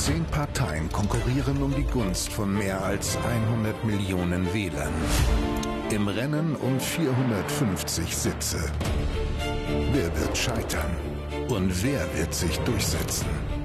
10 Parteien konkurrieren um die Gunst von mehr als 100 Millionen Wählern. Im Rennen um 450 Sitze. Wer wird scheitern? Und wer wird sich durchsetzen?